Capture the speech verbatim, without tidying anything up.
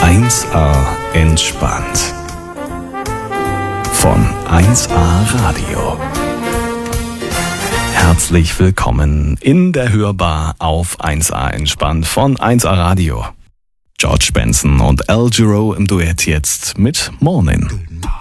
eins A entspannt. Von eins A Radio. Herzlich willkommen in der Hörbar auf eins A entspannt von eins A Radio. George Benson und Al Jarreau im Duett jetzt mit Morning.